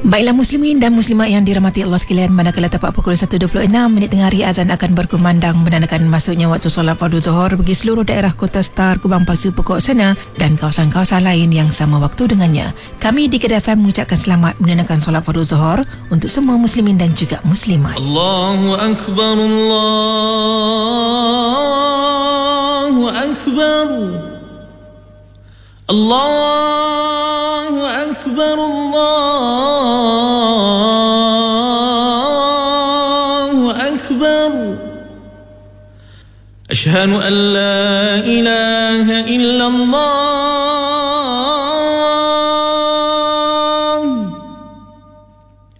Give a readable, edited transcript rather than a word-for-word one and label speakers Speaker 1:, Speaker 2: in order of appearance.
Speaker 1: Baiklah muslimin dan muslimat yang dirahmati Allah sekalian, manakala tepat pukul 1.26 tengah hari, azan akan berkumandang menandakan masuknya waktu solat fardu zuhur bagi seluruh daerah Kota Star, Kubang Pasu, Pokok Sana dan kawasan-kawasan lain yang sama waktu dengannya. Kami di Kedah FM mengucapkan selamat menunaikan solat fardu zuhur untuk semua muslimin dan juga muslimat.
Speaker 2: Allahu Akbar, Allahu Akbar, Allahu Akbar, Allahu Akbar. Ashhadu an la ilaha illallah